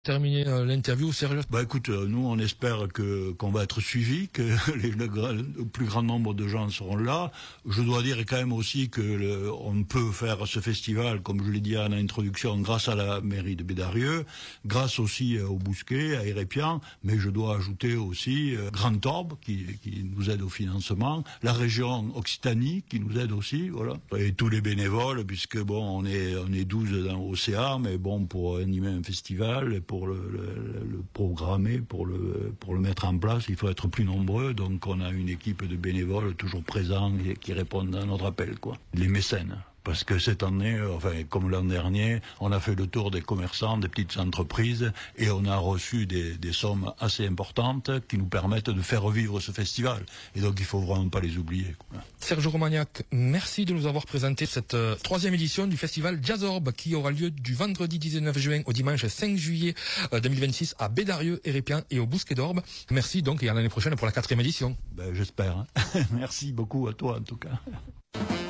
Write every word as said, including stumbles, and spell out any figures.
Terminer euh, l'interview, Serge. Bah écoute, euh, nous on espère que qu'on va être suivis, que les, le, le plus grand nombre de gens seront là. Je dois dire quand même aussi que le, on peut faire ce festival, comme je l'ai dit en introduction, grâce à la mairie de Bédarieux, grâce aussi euh, au Bousquet, à Hérépian, mais je dois ajouter aussi euh, Grand Orbe qui, qui nous aide au financement, la région Occitanie qui nous aide aussi, voilà, et tous les bénévoles, puisque bon, on est on est douze dans O C A, mais bon, pour animer un festival, pour le, le, le programmer, pour le, pour le mettre en place, il faut être plus nombreux. Donc on a une équipe de bénévoles toujours présents et qui répondent à notre appel, quoi. Les mécènes. Parce que cette année, enfin comme l'an dernier, on a fait le tour des commerçants, des petites entreprises, et on a reçu des, des sommes assez importantes qui nous permettent de faire vivre ce festival. Et donc il faut vraiment pas les oublier, quoi. Serge Romagnac, merci de nous avoir présenté cette euh, troisième édition du festival Jazzorb qui aura lieu du vendredi dix-neuf juin au dimanche cinq juillet euh, deux mille vingt-six à Bédarieux, Hérépian et au Bousquet d'Orbe. Merci donc et à l'année prochaine pour la quatrième édition. Ben, j'espère. Hein. Merci beaucoup à toi en tout cas.